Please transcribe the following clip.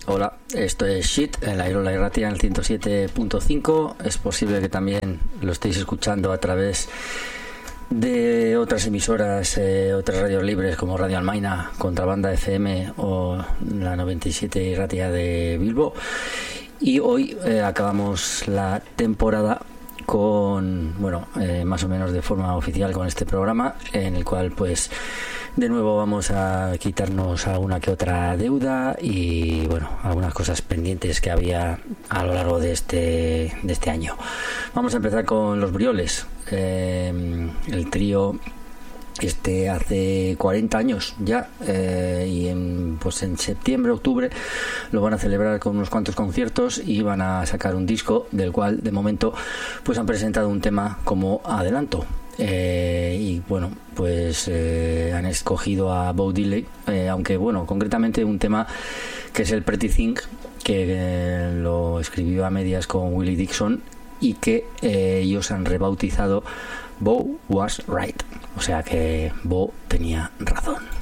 Hola, esto es Shit en la Irola Irratia en el 107.5. Es posible que también lo estéis escuchando a través de otras emisoras, otras radios libres como Radio Almaina, Contrabanda FM o la 97 Irratia de Bilbo. Y hoy acabamos la temporada con, más o menos de forma oficial con este programa, en el cual pues de nuevo vamos a quitarnos alguna que otra deuda y algunas cosas pendientes que había a lo largo de este año. Vamos a empezar con los Brioles, el trío hace 40 años ya, y en septiembre, octubre lo van a celebrar con unos cuantos conciertos y van a sacar un disco del cual de momento pues han presentado un tema como adelanto. Han escogido a Bo Diddley, aunque concretamente un tema que es el Pretty Thing, que lo escribió a medias con Willie Dixon y que ellos han rebautizado Bo Was Right, o sea que Bo tenía razón.